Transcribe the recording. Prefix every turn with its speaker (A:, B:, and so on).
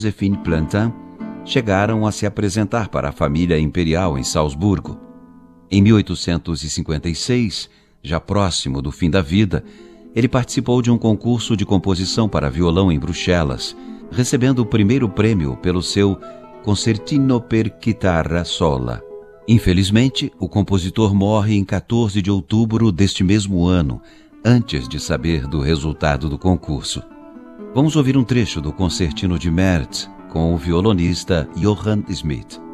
A: Joséphine Plantin chegaram a se apresentar para a família imperial em Salzburgo. Em 1856, já próximo do fim da vida, ele participou de um concurso de composição para violão em Bruxelas, recebendo o primeiro prêmio pelo seu Concertino per chitarra sola. Infelizmente, o compositor morre em 14 de outubro deste mesmo ano, antes de saber do resultado do concurso. Vamos ouvir um trecho do Concertino de Merz com o violonista Johann Schmidt.